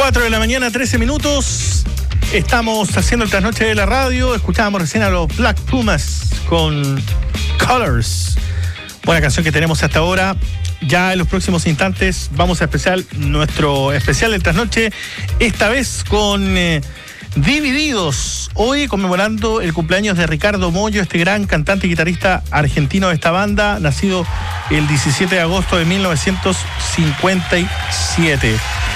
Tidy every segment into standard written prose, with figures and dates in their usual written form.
4 de la mañana, 13 minutos. Estamos haciendo el trasnoche de la radio. Escuchábamos recién a los Black Pumas con Colors. Buena canción que tenemos hasta ahora. Ya en los próximos instantes vamos a nuestro especial del trasnoche. Esta vez con Divididos. Hoy conmemorando el cumpleaños de Ricardo Mollo, este gran cantante y guitarrista argentino de esta banda, nacido el 17 de agosto de 1957.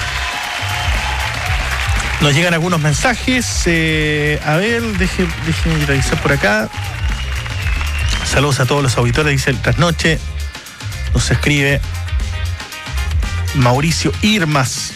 Nos llegan algunos mensajes. A ver, déjenme revisar por acá. Saludos a todos los auditores, dice el trasnoche. Nos escribe Mauricio Irmas,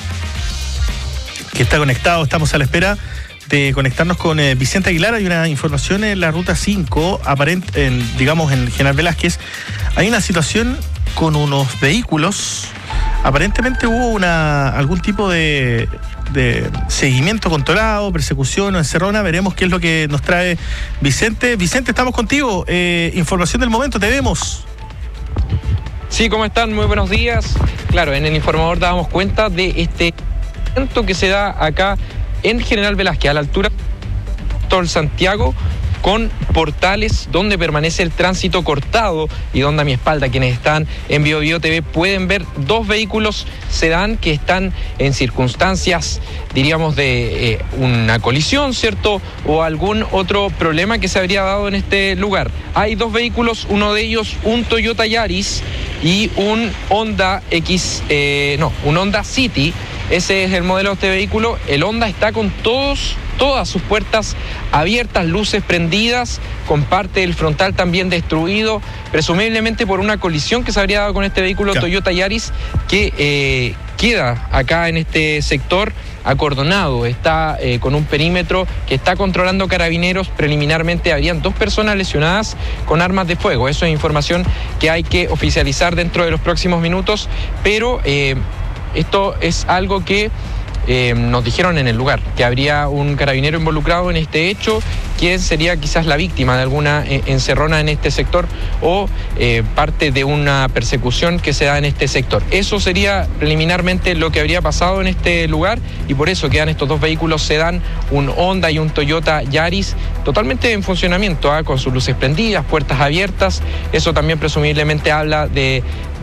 que está conectado. Estamos a la espera de conectarnos con Vicente Aguilar. Hay una información en la ruta 5, digamos en General Velázquez. Hay una situación con unos vehículos. Aparentemente hubo algún tipo de seguimiento controlado, persecución o encerrona. Veremos qué es lo que nos trae Vicente. Vicente, estamos contigo. Información del momento, te vemos. Sí, ¿cómo están? Muy buenos días. Claro, en el informador dábamos cuenta de este evento que se da acá en General Velázquez, a la altura de Tol Santiago, con portales donde permanece el tránsito cortado y donde a mi espalda, quienes están en Bio Bio TV, pueden ver dos vehículos sedán que están en circunstancias, diríamos, de una colisión, ¿cierto? O algún otro problema que se habría dado en este lugar. Hay dos vehículos, uno de ellos un Toyota Yaris y un Honda un Honda City. Ese es el modelo de este vehículo. El Honda está con todas sus puertas abiertas, luces prendidas, con parte del frontal también destruido, presumiblemente por una colisión que se habría dado con este vehículo Toyota Yaris, que queda acá en este sector acordonado. Está con un perímetro que está controlando Carabineros. Preliminarmente habrían 2 personas lesionadas con armas de fuego. Eso es información que hay que oficializar dentro de los próximos minutos, pero esto es algo que nos dijeron en el lugar, que habría un carabinero involucrado en este hecho, quien sería quizás la víctima de alguna encerrona en este sector o parte de una persecución que se da en este sector. Eso sería preliminarmente lo que habría pasado en este lugar, y por eso quedan estos dos vehículos sedán, un Honda y un Toyota Yaris, totalmente en funcionamiento, con sus luces prendidas, puertas abiertas. Eso también presumiblemente habla de